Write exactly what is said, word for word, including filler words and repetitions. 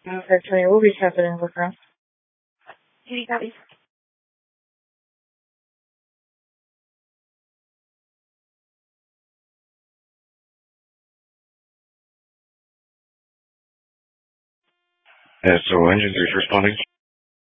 Okay, Tony, we'll be happening workaround. Any copies? Uh, so engine three's responding.